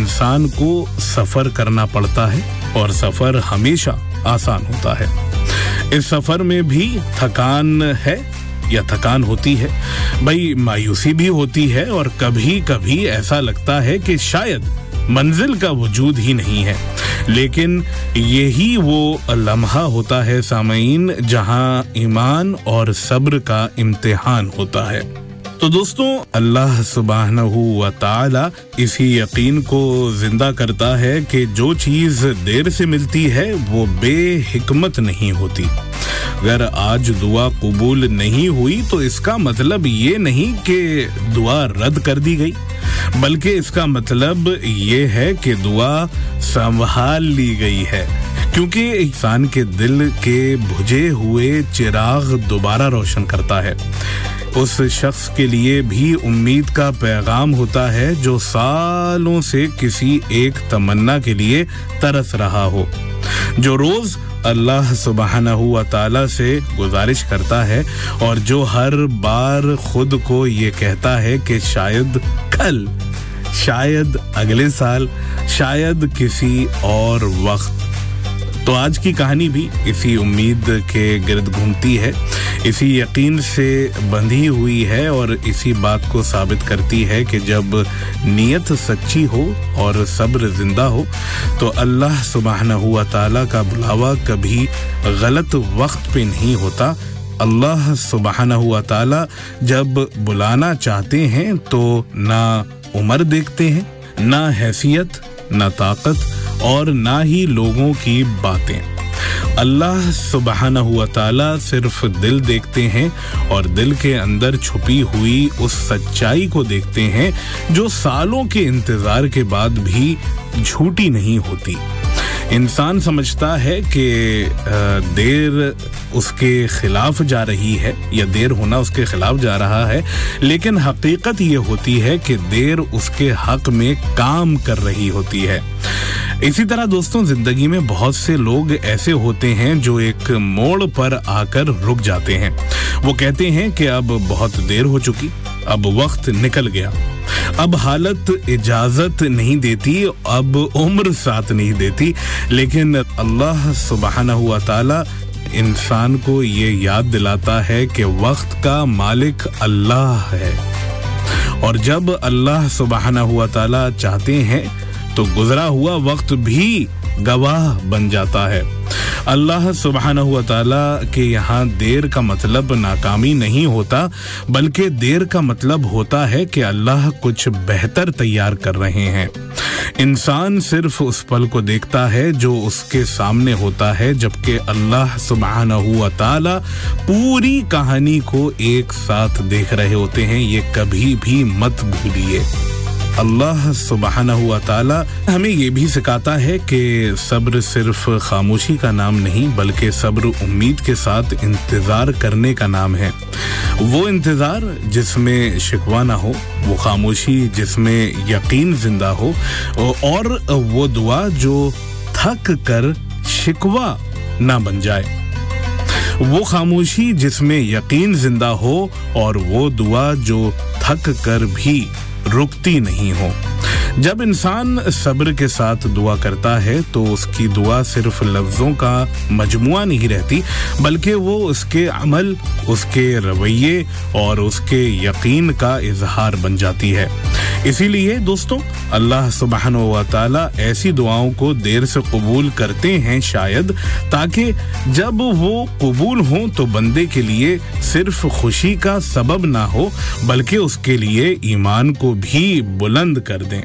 इंसान को सफर करना पड़ता है और सफर हमेशा आसान होता है। इस सफर में भी थकान है या थकान होती है, भाई मायूसी भी होती है और कभी कभी ऐसा लगता है कि शायद मंजिल का वजूद ही नहीं है। लेकिन यही वो लम्हा होता है सामईन जहां ईमान और सब्र का इम्तिहान होता है। तो दोस्तों, अल्लाह सुब्हानहू व तआला इसी यकीन को जिंदा करता है कि जो चीज देर से मिलती है वो बेहिकमत नहीं होती। अगर आज दुआ कबूल नहीं हुई तो इसका मतलब ये नहीं कि दुआ रद्द कर दी गई, बल्कि इसका मतलब ये है कि दुआ संभाल ली गई है, क्योंकि इंसान के दिल के बुझे हुए चिराग दोबारा रोशन करता है। उस शख्स के लिए भी उम्मीद का पैगाम होता है जो सालों से किसी एक तमन्ना के लिए तरस रहा हो, जो रोज अल्लाह सुब्हानहू व तआला से गुजारिश करता है और जो हर बार खुद को ये कहता है कि शायद कल, शायद अगले साल, शायद किसी और वक्त। तो आज की कहानी भी इसी उम्मीद के गिर्द घूमती है, इसी यकीन से बंधी हुई है और इसी बात को साबित करती है कि जब नीयत सच्ची हो और सब्र जिंदा हो तो अल्लाह सुब्हानहू व तआला का बुलावा कभी गलत वक्त पे नहीं होता। अल्लाह सुब्हानहू व तआला जब बुलाना चाहते हैं तो ना उम्र देखते हैं, ना हैसियत, ना ताकत और ना ही लोगों की बातें। अल्लाह सुब्हानहू व तआला सिर्फ दिल देखते हैं और दिल के अंदर छुपी हुई उस सच्चाई को देखते हैं जो सालों के इंतजार के बाद भी झूठी नहीं होती। इंसान समझता है कि देर उसके खिलाफ जा रही है या देर होना उसके खिलाफ जा रहा है, लेकिन हकीकत ये होती है कि देर उसके हक में काम कर रही होती है। इसी तरह दोस्तों, जिंदगी में बहुत से लोग ऐसे होते हैं जो एक मोड़ पर आकर रुक जाते हैं। वो कहते हैं कि अब बहुत देर हो चुकी, अब वक्त निकल गया, अब हालत इजाजत नहीं देती, अब उम्र साथ नहीं देती। लेकिन अल्लाह सुब्हानहू व तआला इंसान को ये याद दिलाता है कि वक्त का मालिक अल्लाह है और जब अल्लाह सुब्हानहू व तआला चाहते हैं तो गुजरा हुआ वक्त भी गवाह बन जाता है। अल्लाह सुब्हानहू व तआला के यहाँ देर का मतलब नाकामी नहीं होता, बल्कि देर का मतलब होता है कि अल्लाह कुछ बेहतर तैयार कर रहे हैं। इंसान सिर्फ उस पल को देखता है जो उसके सामने होता है, जबकि अल्लाह सुब्हानहू व तआला पूरी कहानी को एक साथ देख रहे होते हैं। ये कभी भी मत भूलिए। अल्लाह सुब्हानहू व तआला हमें ये भी सिखाता है कि सब्र सिर्फ खामोशी का नाम नहीं, बल्कि सब्र उम्मीद के साथ इंतजार करने का नाम है। वो इंतजार जिसमें शिकवा ना हो, वो खामोशी जिसमें यकीन जिंदा हो, और वो दुआ जो थक कर शिकवा ना बन जाए। वो खामोशी जिसमें यकीन जिंदा हो और वो दुआ जो थक कर भी रुकती नहीं हो। जब इंसान सब्र के साथ दुआ करता है तो उसकी दुआ सिर्फ लफ्जों का मजमुआ नहीं रहती, बल्कि वो उसके अमल, उसके रवैये और उसके यकीन का इजहार बन जाती है। इसीलिए दोस्तों, अल्लाह सुब्हानहू व तआला ऐसी दुआओं को देर से कबूल करते हैं, शायद ताकि जब वो कबूल हो तो बंदे के लिए सिर्फ खुशी का सबब ना हो, बल्कि उसके लिए ईमान को भी बुलंद कर दें।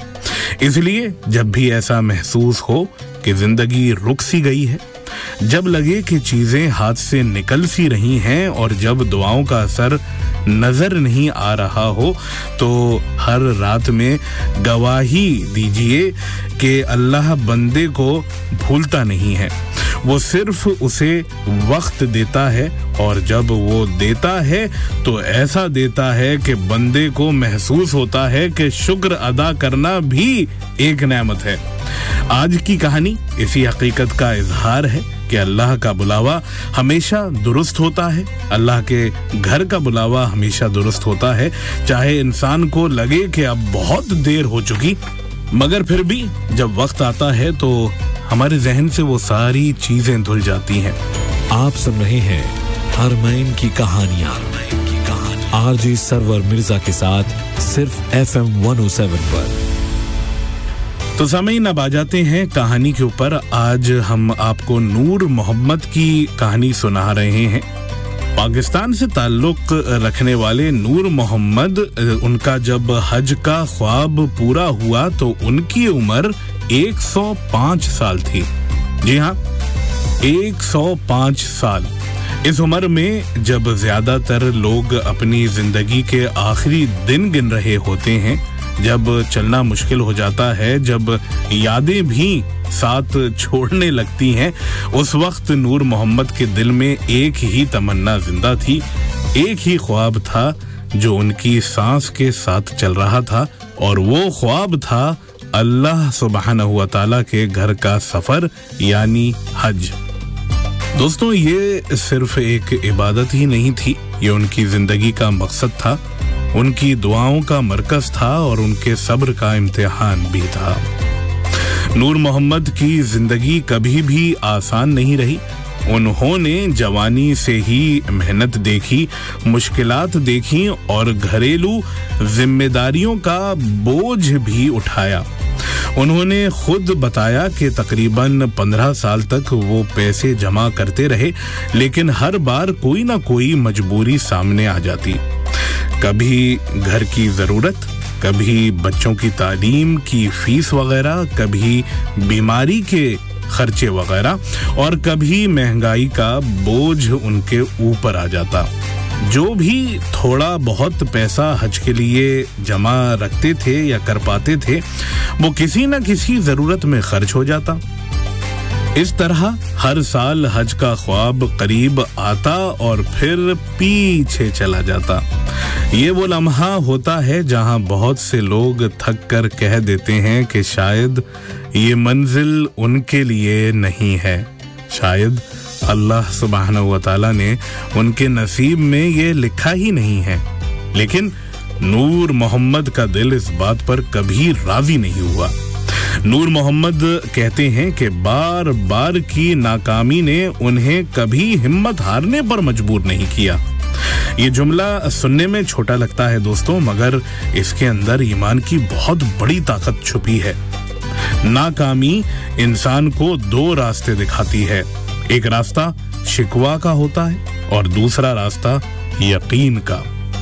इसलिए जब भी ऐसा महसूस हो कि जिंदगी रुक सी गई है, जब लगे कि चीजें हाथ से निकल सी रही हैं और जब दुआओं का असर नजर नहीं आ रहा हो, तो हर रात में गवाही दीजिए कि अल्लाह बंदे को भूलता नहीं है। वो सिर्फ उसे वक्त देता है और जब वो देता है तो ऐसा देता है कि बंदे को महसूस होता है कि शुक्र अदा करना भी एक नेमत है। आज की कहानी इसी हकीकत का इजहार है कि अल्लाह का बुलावा हमेशा दुरुस्त होता है, अल्लाह के घर का बुलावा हमेशा दुरुस्त होता है। चाहे इंसान को लगे कि अब बहुत देर हो चुकी, मगर फिर भी जब वक्त आता है तो हमारे जहन से वो सारी चीजें धुल जाती हैं। आप सुन रहे हैं हरमैन की कहानियां आरजे सरवर मिर्जा के साथ सिर्फ FM 107 पर। तो सामीन, अब आ जाते हैं कहानी के ऊपर। आज हम आपको नूर मोहम्मद की कहानी सुना रहे हैं। पाकिस्तान से ताल्लुक रखने वाले नूर मोहम्मद, उनका जब हज का ख्वाब पूरा हुआ तो उनकी उम्र 105 साल थी। जी हाँ, 105 साल। इस उम्र में जब ज्यादातर लोग अपनी जिंदगी के आखिरी दिन गिन रहे होते हैं, जब चलना मुश्किल हो जाता है, जब यादें भी साथ छोड़ने लगती हैं, उस वक्त नूर मोहम्मद के दिल में एक ही तमन्ना जिंदा थी, एक ही ख्वाब था जो उनकी सांस के साथ चल रहा था, और वो ख्वाब था अल्लाह सुब्हानहू व तआला के घर का सफर यानी हज। दोस्तों, ये सिर्फ एक इबादत ही नहीं थी, ये उनकी जिंदगी का मकसद था, उनकी दुआओं का मरकज था और उनके सब्र का इम्तिहान भी था। नूर मोहम्मद की जिंदगी कभी भी आसान नहीं रही। उन्होंने जवानी से ही मेहनत देखी, मुश्किलात देखी और घरेलू जिम्मेदारियों का बोझ भी उठाया। उन्होंने खुद बताया कि तकरीबन 15 साल तक वो पैसे जमा करते रहे, लेकिन हर बार कोई ना कोई मजबूरी सामने आ जाती। कभी घर की ज़रूरत, कभी बच्चों की तालीम की फीस वगैरह, कभी बीमारी के खर्चे वगैरह, और कभी महंगाई का बोझ उनके ऊपर आ जाता। जो भी थोड़ा बहुत पैसा हज के लिए जमा रखते थे या कर पाते थे, वो किसी न किसी ज़रूरत में खर्च हो जाता। इस तरह हर साल हज का ख्वाब करीब आता और फिर पीछे चला जाता। ये वो लम्हा होता है जहां बहुत से लोग थक कर कह देते हैं कि शायद ये मंजिल उनके लिए नहीं है, शायद अल्लाह सुब्हानहू व तआला ने उनके नसीब में ये लिखा ही नहीं है। लेकिन नूर मोहम्मद का दिल इस बात पर कभी राजी नहीं हुआ। नूर मोहम्मद कहते हैं कि बार बार की नाकामी ने उन्हें कभी हिम्मत हारने पर मजबूर नहीं किया। ये जुमला सुनने में छोटा लगता है दोस्तों, मगर इसके अंदर ईमान की बहुत बड़ी ताकत छुपी है। नाकामी इंसान को दो रास्ते दिखाती है, एक रास्ता शिकवा का होता है और दूसरा रास्ता यकीन का।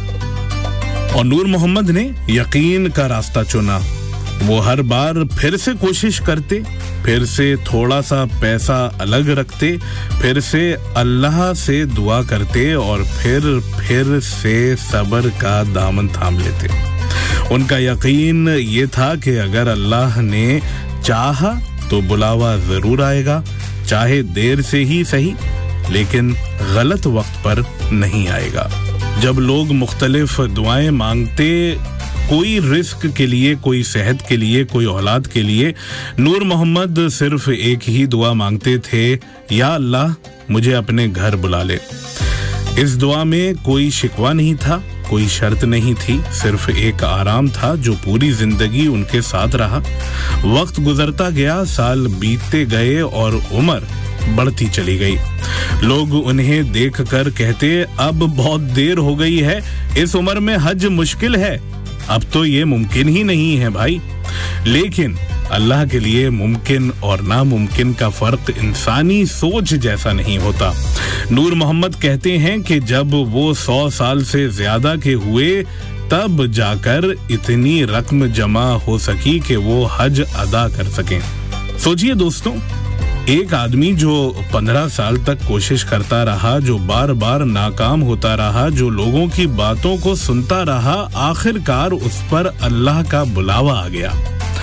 और नूर मोहम्मद ने यकीन का रास्ता चुना। वो हर बार फिर से कोशिश करते, फिर से थोड़ा सा पैसा अलग रखते, फिर से अल्लाह से दुआ करते और फिर से सब्र का दामन थाम लेते। उनका यकीन ये था कि अगर अल्लाह ने चाहा तो बुलावा जरूर आएगा, चाहे देर से ही सही, लेकिन गलत वक्त पर नहीं आएगा। जब लोग मुख्तलिफ दुआएं मांगते, कोई रिस्क के लिए, कोई सेहत के लिए, कोई औलाद के लिए, नूर मोहम्मद सिर्फ एक ही दुआ मांगते थे, या अल्लाह मुझे अपने घर बुला ले। इस दुआ में कोई शिकवा नहीं था, कोई शर्त नहीं थी, सिर्फ एक आराम था जो पूरी जिंदगी उनके साथ रहा। वक्त गुजरता गया, साल बीतते गए और उम्र बढ़ती चली गई। लोग उन्हें देखकर कहते, अब बहुत देर हो गई है, इस उम्र में हज मुश्किल है, अब तो ये मुमकिन ही नहीं है भाई। लेकिन अल्लाह के लिए मुमकिन और नामुमकिन का फर्क इंसानी सोच जैसा नहीं होता। नूर मोहम्मद कहते हैं कि जब वो 100 साल से ज्यादा के हुए, तब जाकर इतनी रकम जमा हो सकी कि वो हज अदा कर सकें। सोचिए दोस्तों, एक आदमी जो 15 साल तक कोशिश करता रहा, जो बार बार नाकाम होता रहा, जो लोगों की बातों को सुनता रहा, आखिरकार उस पर अल्लाह का बुलावा आ गया।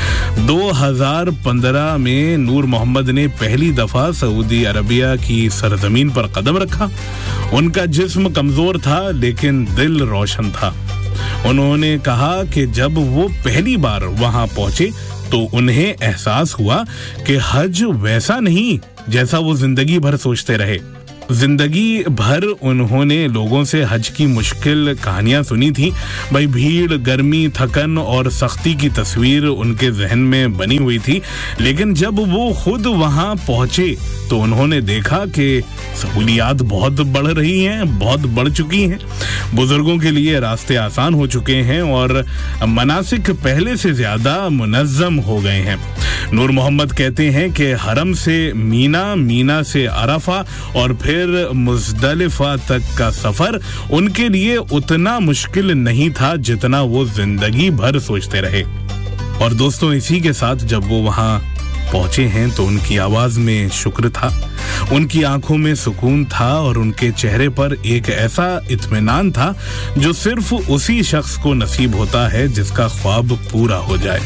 2015 में नूर मोहम्मद ने पहली दफा सऊदी अरबिया की सरजमीन पर कदम रखा। उनका जिस्म कमजोर था लेकिन दिल रोशन था। उन्होंने कहा कि जब वो पहली बार वहां पहुंचे तो उन्हें एहसास हुआ कि हज वैसा नहीं जैसा वो जिंदगी भर सोचते रहे। जिंदगी भर उन्होंने लोगों से हज की मुश्किल कहानियां सुनी थी। भाई भीड़, गर्मी, थकन और सख्ती की तस्वीर उनके जहन में बनी हुई थी, लेकिन जब वो खुद वहां पहुंचे तो उन्होंने देखा कि सहूलियात बहुत बढ़ रही हैं, बहुत बढ़ चुकी हैं। बुजुर्गों के लिए रास्ते आसान हो चुके हैं और मनासिक पहले से ज्यादा मुनज़्ज़म हो गए हैं। नूर मोहम्मद कहते हैं कि हरम से मीना, मीना से अरफा और फिर मुज़दलिफा तक का सफर उनके लिए उतना मुश्किल नहीं था जितना वो जिंदगी भर सोचते रहे। और दोस्तों, इसी के साथ जब वो वहां पहुंचे हैं तो उनकी आवाज में शुक्र था, उनकी आंखों में सुकून था और उनके चेहरे पर एक ऐसा इत्मीनान था जो सिर्फ उसी शख्स को नसीब होता है जिसका ख्वाब पूरा हो जाए।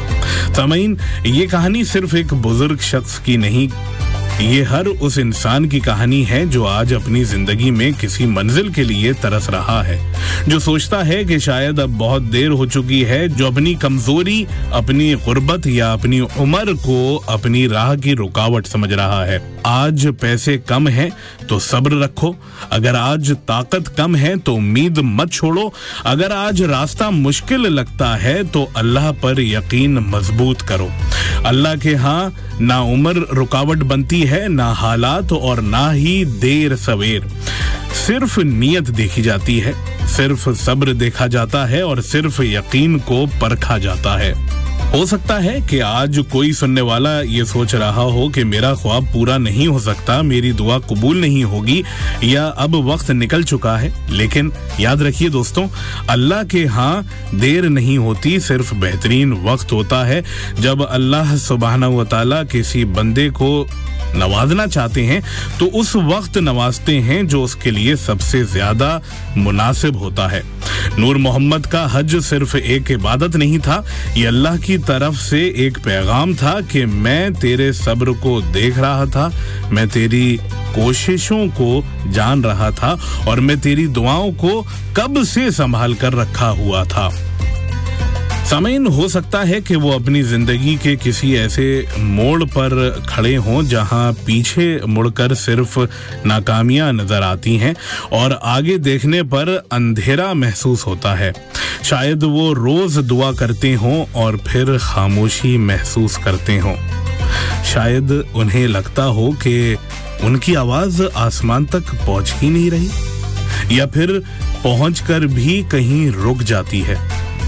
सामीन, ये कहानी सिर्फ एक बुजुर्ग शख्स की नहीं, ये हर उस इंसान की कहानी है जो आज अपनी जिंदगी में किसी मंजिल के लिए तरस रहा है, जो सोचता है कि शायद अब बहुत देर हो चुकी है, जो अपनी कमजोरी, अपनी गुर्बत या अपनी उम्र को अपनी राह की रुकावट समझ रहा है। आज पैसे कम हैं तो सब्र रखो, अगर आज ताकत कम है तो उम्मीद मत छोड़ो, अगर आज रास्ता मुश्किल लगता है तो अल्लाह पर यकीन मजबूत करो। अल्लाह के यहाँ ना उम्र रुकावट बनती है, ना हालात और ना ही देर सवेर। सिर्फ नियत देखी जाती है, सिर्फ सब्र देखा जाता है और सिर्फ यकीन को परखा जाता है। हो सकता है कि आज कोई सुनने वाला ये सोच रहा हो कि मेरा ख्वाब पूरा नहीं हो सकता, मेरी दुआ कबूल नहीं होगी या अब वक्त निकल चुका है, लेकिन याद रखिए दोस्तों, अल्लाह के यहाँ देर नहीं होती, सिर्फ बेहतरीन वक्त होता है। जब अल्लाह सुब्हानहू व तआला किसी बंदे को नवाजना चाहते हैं तो उस वक्त नवाजते हैं जो उसके लिए सबसे ज्यादा मुनासिब होता है। नूर मोहम्मद का हज सिर्फ एक इबादत नहीं था, ये अल्लाह की तरफ से एक पैगाम था कि मैं तेरे सब्र को देख रहा था, मैं तेरी कोशिशों को जान रहा था और मैं तेरी दुआओं को कब से संभाल कर रखा हुआ था। सामीन, हो सकता है कि वो अपनी जिंदगी के किसी ऐसे मोड़ पर खड़े हों जहां पीछे मुड़कर सिर्फ नाकामियां नजर आती हैं और आगे देखने पर अंधेरा महसूस होता है। शायद वो रोज दुआ करते हों और फिर खामोशी महसूस करते हों। शायद उन्हें लगता हो कि उनकी आवाज आसमान तक पहुंच ही नहीं रही या फिर पहुंचकर भी कहीं रुक जाती है।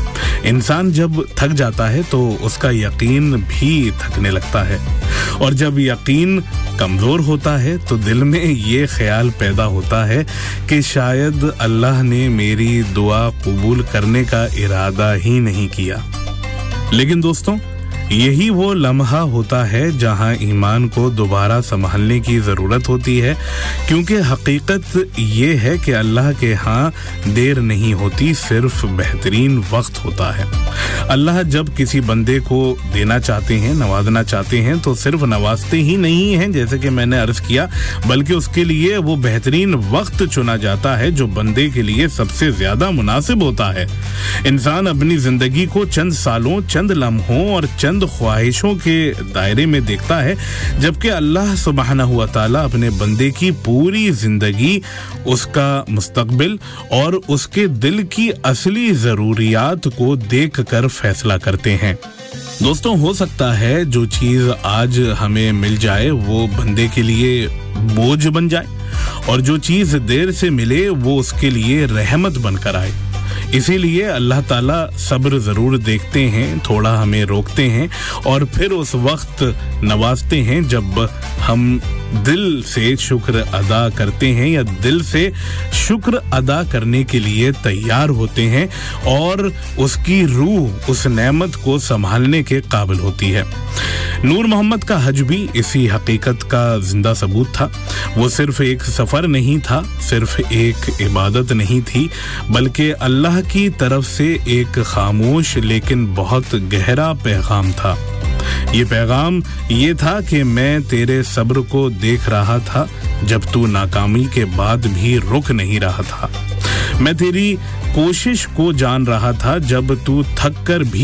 इंसान जब थक जाता है तो उसका यकीन भी थकने लगता है और जब यकीन कमजोर होता है तो दिल में ये ख्याल पैदा होता है कि शायद अल्लाह ने मेरी दुआ कबूल करने का इरादा ही नहीं किया। लेकिन दोस्तों, यही वो लम्हा होता है जहां ईमान को दोबारा संभालने की जरूरत होती है, क्योंकि हकीकत ये है कि अल्लाह के यहाँ देर नहीं होती, सिर्फ बेहतरीन वक्त होता है। अल्लाह जब किसी बंदे को देना चाहते हैं, नवाजना चाहते हैं, तो सिर्फ नवाजते ही नहीं हैं जैसे कि मैंने अर्ज किया, बल्कि उसके लिए वो बेहतरीन वक्त चुना जाता है जो बंदे के लिए सबसे ज्यादा मुनासिब होता है। इंसान अपनी जिंदगी को चंद सालों, चंद लम्हों और चंद ख्वाहिशों के दायरे में देखता है, जबकि अल्लाह सुब्हानहू व तआला अपने बंदे की पूरी जिंदगी, उसका मुस्तकबिल और उसके दिल की असली जरूरियात को देखकर फैसला करते हैं। दोस्तों, हो सकता है जो चीज आज हमें मिल जाए वो बंदे के लिए बोझ बन जाए और जो चीज देर से मिले वो उसके लिए रहमत बनकर आए। इसीलिए अल्लाह ताला सब्र जरूर देखते हैं, थोड़ा हमें रोकते हैं और फिर उस वक्त नवाजते हैं जब हम दिल से शुक्र अदा करते हैं या दिल से शुक्र अदा करने के लिए तैयार होते हैं और उसकी रूह उस नेमत को संभालने के काबिल होती है। नूर मोहम्मद का हज भी इसी हकीकत का जिंदा सबूत था। वो सिर्फ एक सफर नहीं था, सिर्फ एक इबादत नहीं थी, बल्कि अल्लाह की तरफ से एक खामोश लेकिन बहुत गहरा पैगाम था। ये पैगाम ये था कि मैं तेरे सब्र को देख रहा था जब तू नाकामी के बाद भी रुक नहीं रहा था। मैं तेरी कोशिश को जान रहा था जब तू थक कर भी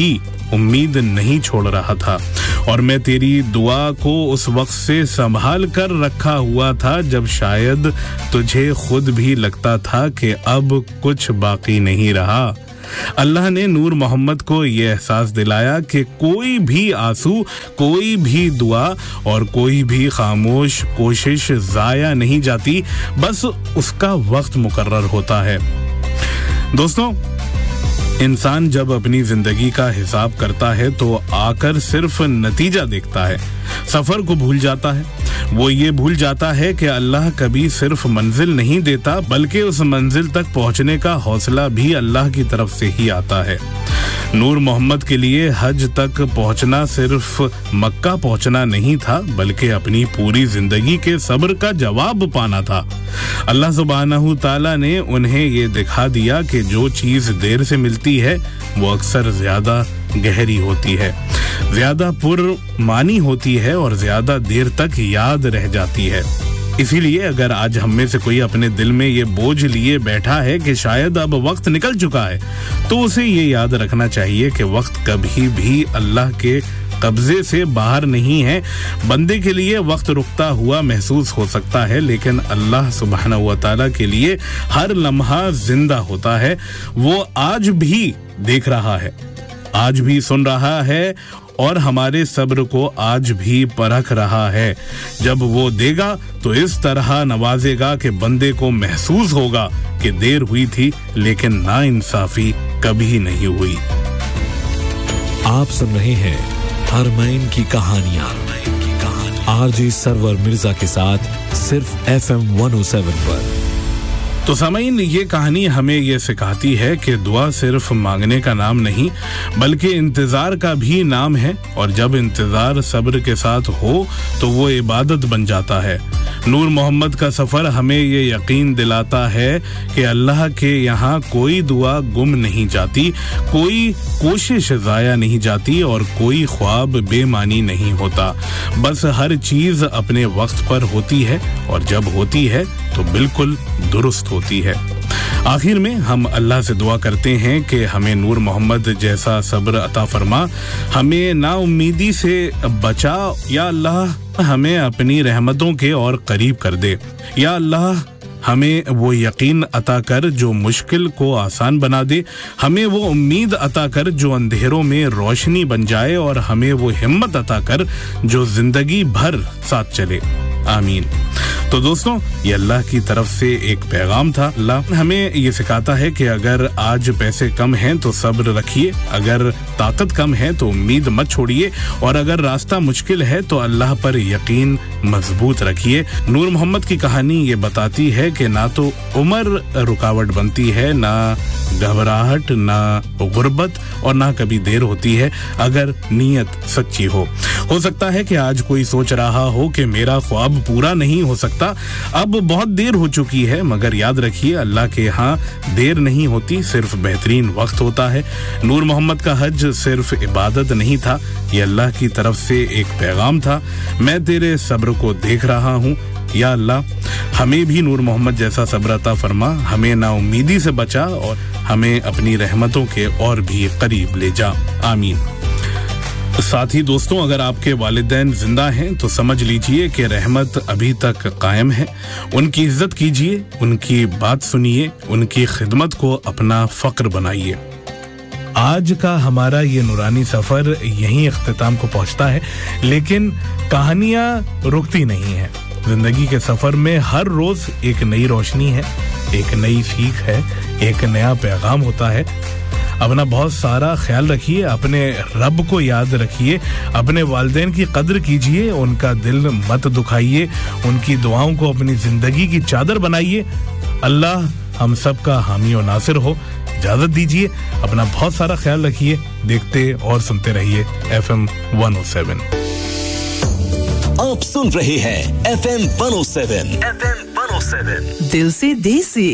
उम्मीद नहीं छोड़ रहा था और मैं तेरी दुआ को उस वक्त से संभाल कर रखा हुआ था जब शायद तुझे खुद भी लगता था कि अब कुछ बाकी नहीं रहा। अल्लाह ने नूर मोहम्मद को ये एहसास दिलाया कि कोई भी आंसू, कोई भी दुआ और कोई भी खामोश कोशिश ज़ाया नहीं जाती, बस उसका वक्त मुकर्रर होता है। दोस्तों, इंसान जब अपनी जिंदगी का हिसाब करता है तो आकर सिर्फ नतीजा देखता है, सफर को भूल जाता है। वो ये भूल जाता है कि अल्लाह कभी सिर्फ मंजिल नहीं देता बल्कि उस मंजिल तक पहुंचने का हौसला भी अल्लाह की तरफ से ही आता है। नूर मोहम्मद के लिए हज तक पहुंचना सिर्फ मक्का पहुंचना नहीं था बल्कि अपनी पूरी जिंदगी के सब्र का जवाब पाना था। अल्लाह सुब्हानहू ताला ने उन्हें ये दिखा दिया कि जो चीज देर से मिलती है वो अक्सर ज्यादा गहरी होती है, ज्यादा पुरमानी होती है और ज्यादा देर तक याद रह जाती है। इसीलिए अगर आज हम में से कोई अपने दिल में ये बोझ लिए बैठा है कि शायद अब वक्त निकल चुका है, तो उसे ये याद रखना चाहिए कि वक्त कभी भी अल्लाह के कब्जे से बाहर नहीं है। बंदे के लिए वक्त रुकता हुआ महसूस हो सकता है, लेकिन अल्लाह सुब्हानहू व तआला के लिए हर लम्हा जिंदा होता है। वो आज भी देख रहा है, आज भी सुन रहा है और हमारे सब्र को आज भी परख रहा है। जब वो देगा तो इस तरह नवाजेगा कि बंदे को महसूस होगा कि देर हुई थी लेकिन नाइंसाफी कभी नहीं हुई। आप सुन रहे हैं हरमैन की कहानियां आरजे सरवर मिर्जा के साथ सिर्फ FM 107 पर। तो सामईन, ये कहानी हमें ये सिखाती है कि दुआ सिर्फ मांगने का नाम नहीं बल्कि इंतजार का भी नाम है, और जब इंतजार सब्र के साथ हो तो वो इबादत बन जाता है। नूर मोहम्मद का सफर हमें ये यकीन दिलाता है कि अल्लाह के यहाँ कोई दुआ गुम नहीं जाती, कोई कोशिश ज़ाया नहीं जाती और कोई ख्वाब बेमानी नहीं होता। बस हर चीज अपने वक्त पर होती है और जब होती है तो बिल्कुल दुरुस्त होती है। आखिर में हम अल्लाह से दुआ करते हैं कि हमें नूर मोहम्मद जैसा सब्र अता फरमा, हमें नाउम्मीदी से बचा। या अल्लाह हमें अपनी रहमतों के और करीब कर दे। या अल्लाह हमें वो यकीन अता कर जो मुश्किल को आसान बना दे, हमें वो उम्मीद अता कर जो अंधेरों में रोशनी बन जाए और हमें वो हिम्मत अता कर जो जिंदगी भर साथ चले। आमीन। तो दोस्तों, ये अल्लाह की तरफ से एक पैगाम था। अल्लाह हमें ये सिखाता है कि अगर आज पैसे कम हैं तो सब्र रखिए, अगर ताकत कम है तो उम्मीद मत छोड़िए, और अगर रास्ता मुश्किल है तो अल्लाह पर यकीन मजबूत रखिए। नूर मोहम्मद की कहानी ये बताती है कि ना तो उम्र रुकावट बनती है, ना घबराहट, ना गुर्बत और ना कभी देर होती है अगर नीयत सच्ची हो। सकता है कि आज कोई सोच रहा हो कि मेरा ख्वाब पूरा नहीं हो सकता, अब बहुत देर हो चुकी है, मगर याद रखिए अल्लाह के यहाँ देर नहीं होती, सिर्फ बेहतरीन वक्त होता है। नूर मोहम्मद का हज सिर्फ इबादत नहीं था, ये अल्लाह की तरफ से एक पैगाम था। मैं तेरे सब्र को देख रहा हूँ, या अल्लाह हमें भी नूर मोहम्मद जैसा सब्र अता फरमा, हमें नाउम्मीदी से बचा और हमें अपनी रहमतों के और भी करीब ले जा। आमीन। साथ ही दोस्तों, अगर आपके वालिदैन जिंदा हैं तो समझ लीजिए कि रहमत अभी तक कायम है। उनकी इज्जत कीजिए, उनकी बात सुनिए, उनकी खिदमत को अपना फक्र बनाइए। आज का हमारा ये नूरानी सफर यहीं इख्तिताम को पहुंचता है, लेकिन कहानियां रुकती नहीं है। जिंदगी के सफर में हर रोज एक नई रोशनी है, एक नई सीख है, एक नया पैगाम होता है। अपना बहुत सारा ख्याल रखिए, अपने रब को याद रखिए, अपने वालिदैन की कद्र कीजिए, उनका दिल मत दुखाइए, उनकी दुआओं को अपनी जिंदगी की चादर बनाइए। अल्लाह हम सब का हामी और नासिर हो। इजाजत दीजिए, अपना बहुत सारा ख्याल रखिए। देखते और सुनते रहिए FM 107। आप सुन रहे हैं FM 107। दिल से देसी।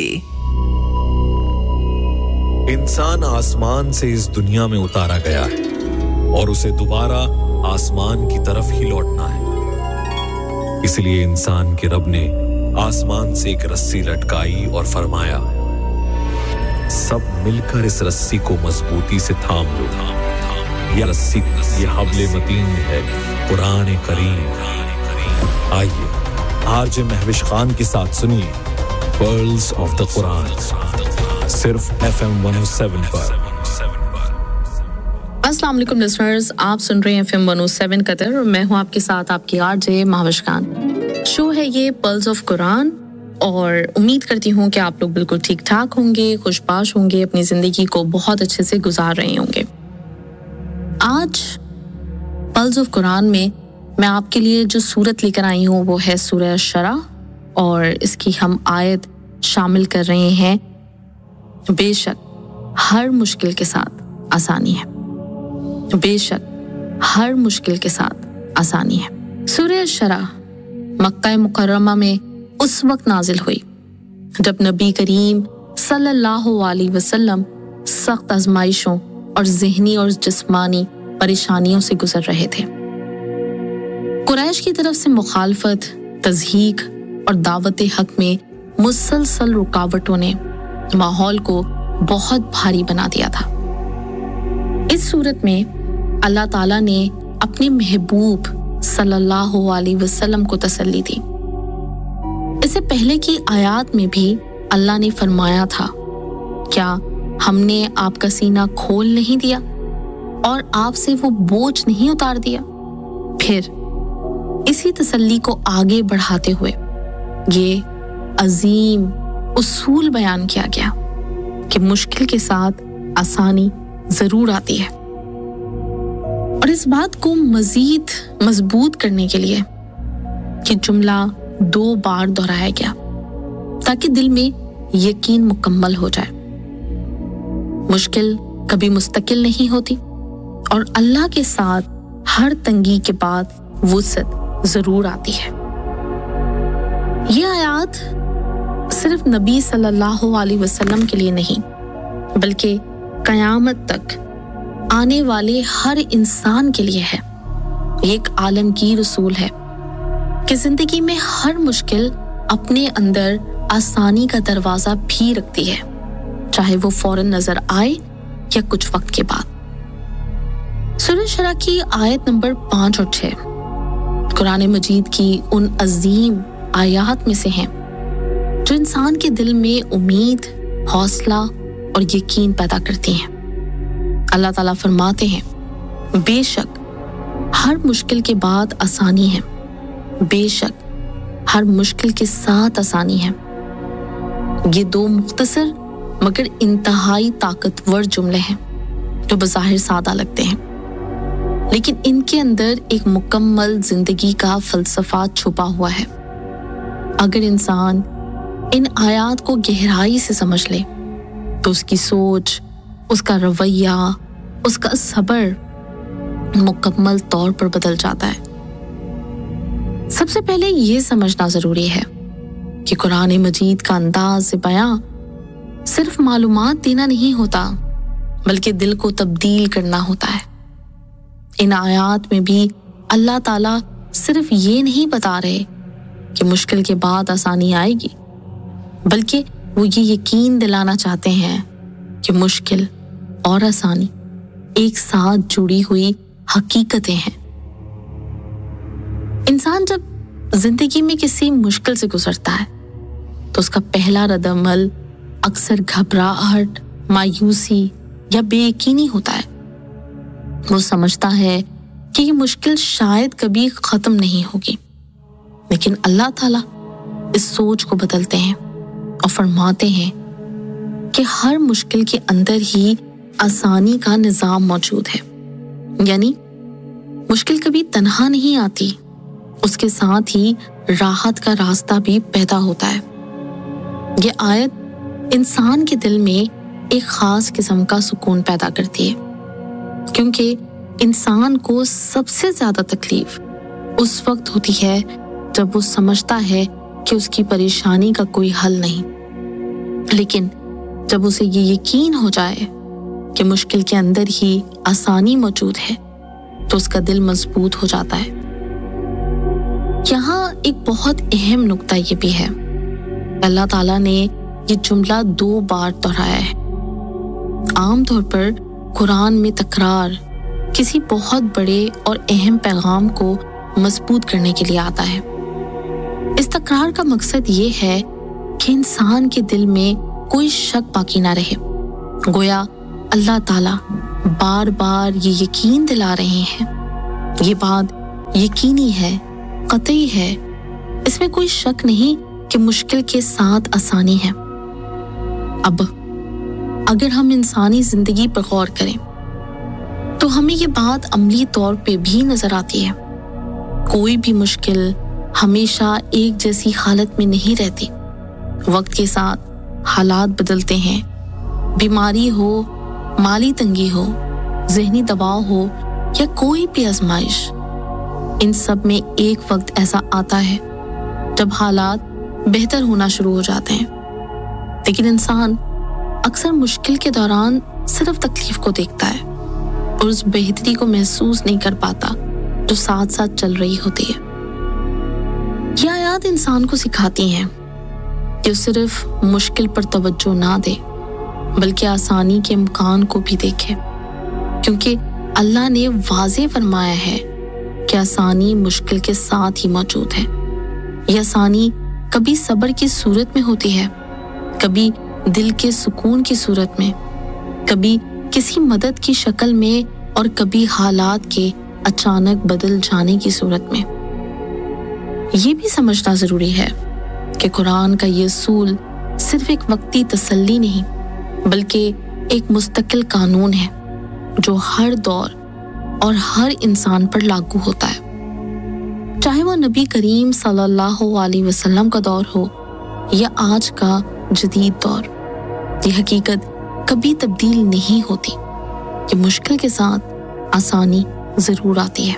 इंसान आसमान से इस दुनिया में उतारा गया है और उसे दोबारा आसमान की तरफ ही लौटना है। इसलिए इंसान के रब ने आसमान से एक रस्सी लटकाई और फरमाया, सब मिलकर इस रस्सी को मजबूती से थाम लो। या रस्सी, ये हब्ल मतीन है कुरान करीम। आइए आरजे महविश खान के साथ सुनिए पर्ल्स ऑफ द कुरान, सिर्फ FM 107 पर। अस्सलाम वालेकुम लिसनर्स, आप सुन रहे हैं FM 107 कतर और मैं हूं आपके साथ आपकी आरजे महविश खान। शो है ये पर्ल्स ऑफ कुरान और उम्मीद करती हूँ कि आप लोग बिल्कुल ठीक ठाक होंगे, खुशबाश होंगे, अपनी जिंदगी को बहुत अच्छे से गुजार रहे होंगे। आज पर्ल्स ऑफ कुरान में मैं आपके लिए जो सूरत लेकर आई हूँ वो है सूरह शरा और इसकी हम आयत शामिल कर रहे हैं बेशक हर मुश्किल के साथ आसानी है। बेशक हर मुश्किल के साथ आसानी है। सूरह शरा मक्का मुकर्रमा में उस वक्त नाजिल हुई जब नबी करीम सल्लल्लाहु अलैहि वसल्लम सख्त आजमाइशों और ज़हनी और जिस्मानी परेशानियों से गुजर रहे थे। कुरैश की तरफ से मुखालफत, तज़हीक और दावत हक में मुसलसल रुकावटों ने माहौल को बहुत भारी बना दिया था। इस सूरत में अल्लाह ताला ने अपने महबूब सल्लल्लाहु अलैहि वसल्लम को तसल्ली दी। इससे पहले की आयात में भी अल्लाह ने फरमाया था, क्या हमने आपका सीना खोल नहीं दिया और आपसे वो बोझ नहीं उतार दिया। फिर इसी तसल्ली को आगे बढ़ाते हुए ये अजीम उसूल बयान किया गया कि मुश्किल के साथ आसानी जरूर आती है। और इस बात को मजीद मजबूत करने के लिए कि जुमला 2 बार दोहराया गया ताकि दिल में यकीन मुकम्मल हो जाए। मुश्किल कभी मुस्तकिल नहीं होती और अल्लाह के साथ हर तंगी के बाद वुसअत जरूर आती है। ये आयत सिर्फ नबी सल्लल्लाहु अलैहि वसल्लम के लिए नहीं बल्कि कयामत तक आने वाले हर इंसान के लिए है। ये एक आलमगीर उसूल है कि जिंदगी में हर मुश्किल अपने अंदर आसानी का दरवाजा भी रखती है, चाहे वो फौरन नजर आए या कुछ वक्त के बाद। सूरह शरा की आयत नंबर 5 और 6 कुरान मजीद की उन अजीम आयात में से हैं जो इंसान के दिल में उम्मीद, हौसला और यकीन पैदा करती हैं। अल्लाह ताला फरमाते हैं, बेशक हर मुश्किल के बाद आसानी है, बेशक हर मुश्किल के साथ आसानी है। ये 2 मुख्तसर मगर इंतहाई ताकतवर जुमले हैं जो बज़ाहिर सादा लगते हैं, लेकिन इनके अंदर एक मुकम्मल जिंदगी का फलसफा छुपा हुआ है। अगर इंसान इन आयात को गहराई से समझ ले तो उसकी सोच, उसका रवैया, उसका सब्र मुकम्मल तौर पर बदल जाता है। सबसे पहले ये समझना जरूरी है कि कुरान मजीद का अंदाज बयां सिर्फ मालूमात देना नहीं होता बल्कि दिल को तब्दील करना होता है। इन आयात में भी अल्लाह ताला सिर्फ ये नहीं बता रहे कि मुश्किल के बाद आसानी आएगी, बल्कि वो ये यकीन दिलाना चाहते हैं कि मुश्किल और आसानी एक साथ जुड़ी हुई हकीकतें हैं। इंसान जब जिंदगी में किसी मुश्किल से गुजरता है तो उसका पहला रद्द-ए-अमल अक्सर घबराहट, मायूसी या बेयकीनी होता है। वो समझता है कि ये मुश्किल शायद कभी खत्म नहीं होगी, लेकिन अल्लाह ताला इस सोच को बदलते हैं और फरमाते हैं कि हर मुश्किल के अंदर ही आसानी का निजाम मौजूद है। यानी मुश्किल कभी तन्हा नहीं आती, उसके साथ ही राहत का रास्ता भी पैदा होता है। ये आयत इंसान के दिल में एक खास किस्म का सुकून पैदा करती है, क्योंकि इंसान को सबसे ज्यादा तकलीफ उस वक्त होती है जब वो समझता है कि उसकी परेशानी का कोई हल नहीं, लेकिन जब उसे ये यकीन हो जाए कि मुश्किल के अंदर ही आसानी मौजूद है तो उसका दिल मजबूत हो जाता है। यहाँ एक बहुत अहम नुक्ता ये भी है, अल्लाह ताला ने ये जुमला 2 बार दोहराया है। आमतौर पर कुरान में तकरार किसी बहुत बड़े और अहम पैगाम को मजबूत करने के लिए आता है। इस तकरार का मकसद ये है कि इंसान के दिल में कोई शक बाकी ना रहे। गोया अल्लाह ताला बार बार ये यकीन दिला रहे हैं, ये बात यकीनी है, कतई है, इसमें कोई शक नहीं कि मुश्किल के साथ आसानी है। अब अगर हम इंसानी जिंदगी पर गौर करें तो हमें ये बात अमली तौर पे भी नजर आती है। कोई भी मुश्किल हमेशा एक जैसी हालत में नहीं रहती। वक्त के साथ हालात बदलते हैं। बीमारी हो, माली तंगी हो, ज़हनी दबाव हो या कोई भी आजमाइश, इन सब में एक वक्त ऐसा आता है जब हालात बेहतर होना शुरू हो जाते हैं। लेकिन इंसान अक्सर मुश्किल के दौरान सिर्फ तकलीफ को देखता है और उस बेहतरी को महसूस नहीं कर पाता जो साथ साथ चल रही होती है। ये आयत इंसान को सिखाती हैं कि वो सिर्फ मुश्किल पर तवज्जो ना दे बल्कि आसानी के इम्कान को भी देखे, क्योंकि अल्लाह ने वाज़ेह फरमाया है कि आसानी मुश्किल के साथ ही मौजूद है। यह आसानी कभी सब्र की सूरत में होती है, कभी दिल के सुकून की सूरत में, कभी किसी मदद की शक्ल में और कभी हालात के अचानक बदल जाने की सूरत में। ये भी समझना जरूरी है कि कुरान का ये असूल सिर्फ एक वक्ती तसल्ली नहीं बल्कि एक मुस्तकिल कानून है जो हर दौर और हर इंसान पर लागू होता है, चाहे वो नबी करीम सल्लल्लाहु अलैहि वसल्लम का दौर हो या आज का जदीद दौर। ये हकीकत कभी तब्दील नहीं होती कि मुश्किल के साथ आसानी जरूर आती है।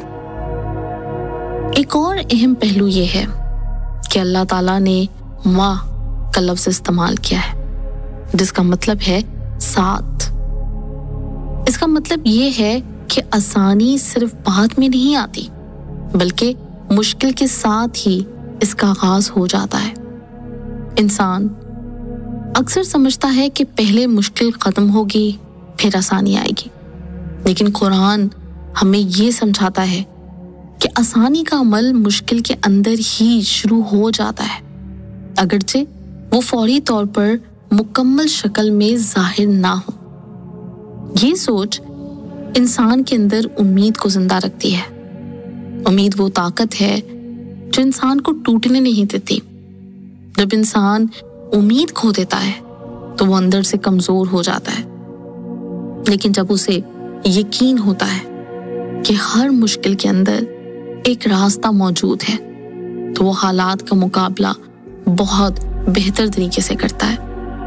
एक और अहम पहलू ये है कि अल्लाह ताला ने माँ का लफ्ज़ इस्तेमाल किया है, जिसका मतलब है साथ। इसका मतलब ये है कि आसानी सिर्फ बाद में नहीं आती बल्कि मुश्किल के साथ ही इसका आगाज हो जाता है। इंसान अक्सर समझता है कि पहले मुश्किल खत्म होगी फिर आसानी आएगी, लेकिन कुरान हमें ये समझाता है कि आसानी का अमल मुश्किल के अंदर ही शुरू हो जाता है, अगरचे वो फौरी तौर पर मुकम्मल शक्ल में जाहिर ना हो। ये सोच इंसान के अंदर उम्मीद को जिंदा रखती है। उम्मीद वो ताकत है जो इंसान को टूटने नहीं देती। जब इंसान उम्मीद खो देता है तो वो अंदर से कमजोर हो जाता है, लेकिन जब उसे यकीन होता है कि हर मुश्किल के अंदर एक रास्ता मौजूद है तो वो हालात का मुकाबला बहुत बेहतर तरीके से करता है।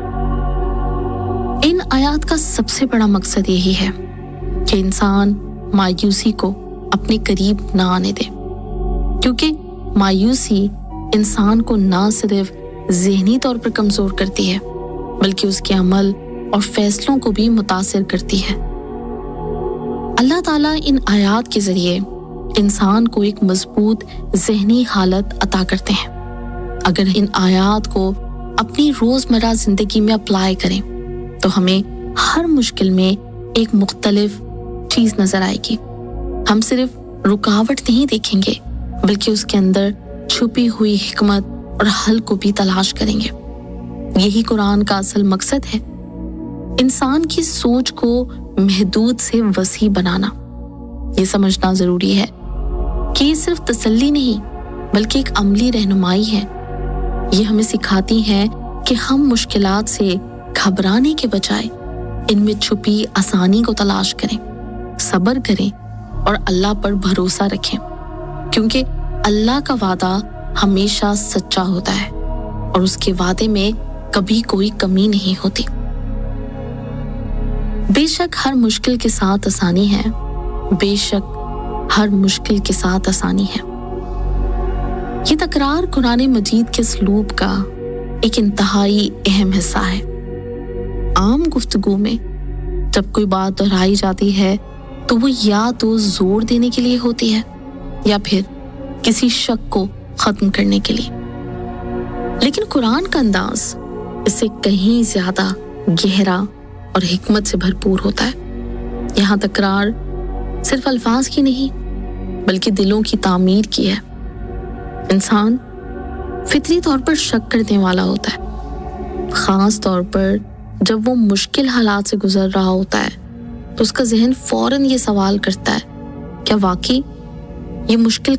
इन आयत का सबसे बड़ा मकसद यही है कि इंसान मायूसी को अपने करीब ना आने दे, क्योंकि मायूसी इंसान को ना सिर्फ ज़हनी तौर पर कमजोर करती है बल्कि उसके अमल और फैसलों को भी मुतासिर करती है। अल्लाह ताला इन आयात के जरिए इंसान को एक मजबूत ज़हनी हालत अता करते हैं। अगर इन आयात को अपनी रोजमर्रा जिंदगी में अप्लाई करें तो हमें हर मुश्किल में एक मुख्तलिफ चीज नजर आएगी। हम सिर्फ रुकावट नहीं देखेंगे बल्कि उसके अंदर छुपी हुई हिकमत और हल को भी तलाश करेंगे। यही कुरान का असल मकसद है, इंसान की सोच को महदूद से वसी बनाना। ये समझना जरूरी है कि ये सिर्फ तसल्ली नहीं बल्कि एक अमली रहनुमाई है। ये हमें सिखाती है कि हम मुश्किलात से घबराने के बजाय इनमें छुपी आसानी को तलाश करें, सब्र करें और अल्लाह पर भरोसा रखें, क्योंकि अल्लाह का वादा हमेशा सच्चा होता है और उसके वादे में कभी कोई कमी नहीं होती। बेशक हर मुश्किल के साथ आसानी है, बेशक हर मुश्किल के साथ आसानी है। ये तकरार कुरान मजीद के उसलूब का एक इंतहाई अहम हिस्सा है। आम गुफ्तगू में जब कोई बात दोहराई जाती है तो वो या तो जोर देने के लिए होती है या फिर किसी शक को खत्म करने के लिए, लेकिन कुरान का अंदाज इससे कहीं ज्यादा गहरा और हिकमत से भरपूर होता है। यहाँ तकरार صرف الفاظ کی نہیں بلکہ دلوں کی تعمیر کی ہے۔ انسان فطری طور پر شک کرنے والا ہوتا ہے، خاص طور پر جب وہ مشکل حالات سے گزر رہا ہوتا ہے تو اس کا ذہن فوراً یہ سوال کرتا ہے، کیا واقعی یہ مشکل